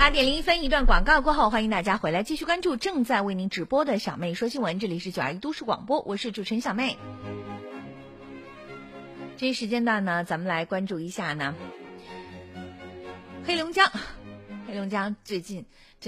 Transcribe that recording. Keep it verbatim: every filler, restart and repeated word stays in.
八点零一分，一段广告过后，欢迎大家回来继续关注正在为您直播的小妹说新闻，这里是九二一都市广播，我是主持人小妹。这一时间段呢，咱们来关注一下呢，黑龙江，黑龙江最近